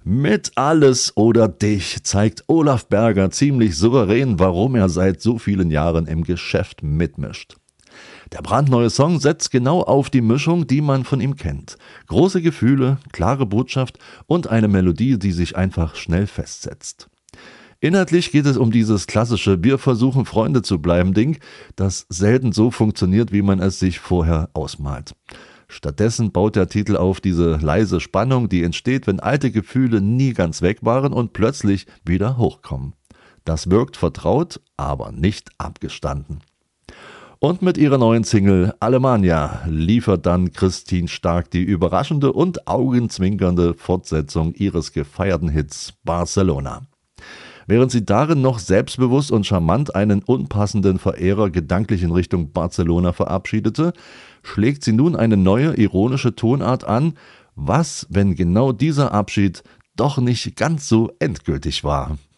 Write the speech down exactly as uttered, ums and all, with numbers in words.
Mit Alles oder Dich zeigt Olaf Berger ziemlich souverän, warum er seit so vielen Jahren im Geschäft mitmischt. Der brandneue Song setzt genau auf die Mischung, die man von ihm kennt. Große Gefühle, klare Botschaft und eine Melodie, die sich einfach schnell festsetzt. Inhaltlich geht es um dieses klassische Wir versuchen Freunde zu bleiben Ding, das selten so funktioniert, wie man es sich vorher ausmalt. Stattdessen baut der Titel auf diese leise Spannung, die entsteht, wenn alte Gefühle nie ganz weg waren und plötzlich wieder hochkommen. Das wirkt vertraut, aber nicht abgestanden. Und mit ihrer neuen Single Alemannia liefert dann Christine Stark die überraschende und augenzwinkernde Fortsetzung ihres gefeierten Hits Barcelona. Während sie darin noch selbstbewusst und charmant einen unpassenden Verehrer gedanklich in Richtung Barcelona verabschiedete, schlägt sie nun eine neue, ironische Tonart an. Was, wenn genau dieser Abschied doch nicht ganz so endgültig war?